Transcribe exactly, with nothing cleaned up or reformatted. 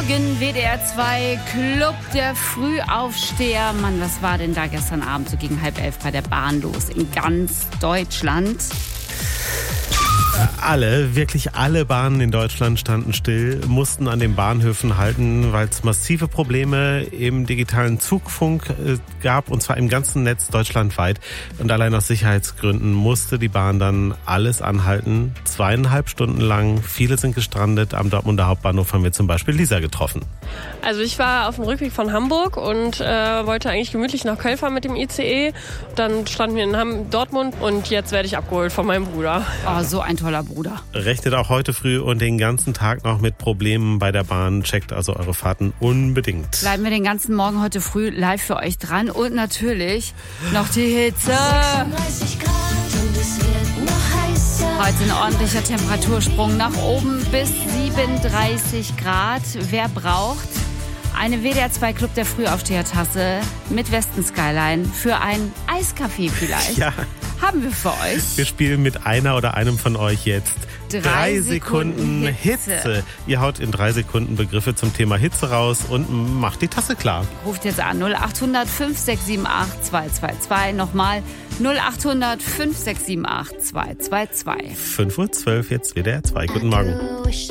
Morgen, W D R zwei, Club der Frühaufsteher. Mann, was war denn da gestern Abend so gegen halb elf bei der Bahn los in ganz Deutschland? Alle, wirklich alle Bahnen in Deutschland standen still, mussten an den Bahnhöfen halten, weil es massive Probleme im digitalen Zugfunk gab, und zwar im ganzen Netz deutschlandweit. Und allein aus Sicherheitsgründen musste die Bahn dann alles anhalten, zweieinhalb Stunden lang. Viele sind gestrandet. Am Dortmunder Hauptbahnhof haben wir zum Beispiel Lisa getroffen. Also ich war auf dem Rückweg von Hamburg und äh, wollte eigentlich gemütlich nach Köln fahren mit dem I C E. Dann standen wir in Ham- Dortmund und jetzt werde ich abgeholt von meinem Bruder. Oh, so ein toller Bruder. Rechnet auch heute früh und den ganzen Tag noch mit Problemen bei der Bahn. Checkt also eure Fahrten unbedingt. Bleiben wir den ganzen Morgen heute früh live für euch dran und natürlich noch die Hitze. sechsunddreißig Grad und es wird noch heißer. Heute ein ordentlicher Temperatursprung nach oben bis siebenunddreißig Grad. Wer braucht eine W D R zwei Club der Frühaufsteher-Tasse mit Westen Skyline für ein Eiskaffee vielleicht? Ja. Haben wir für euch. Wir spielen mit einer oder einem von euch jetzt Drei drei Sekunden Sekunden Hitze. Hitze. Ihr haut in drei Sekunden Begriffe zum Thema Hitze raus und macht die Tasse klar. Ruft jetzt an null acht hundert fünf sechs sieben acht zwei zwei zwei. Nochmal null acht hundert fünf sechs sieben acht zwei zwei zwei. fünf Uhr zwölf jetzt W D R zwei. Guten Morgen.